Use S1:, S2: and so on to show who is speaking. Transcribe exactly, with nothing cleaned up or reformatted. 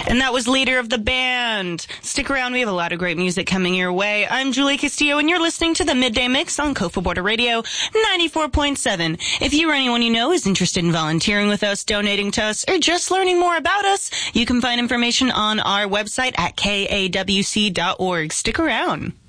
S1: And that was Leader of the Band. Stick around, we have a lot of great music coming your way. I'm Julie Castillo, and you're listening to the Midday Mix on Cofa Border Radio ninety-four point seven. If you or anyone you know is interested in volunteering with us, donating to us, or just learning more about us, you can find information on our website at K A W C dot org. Stick around.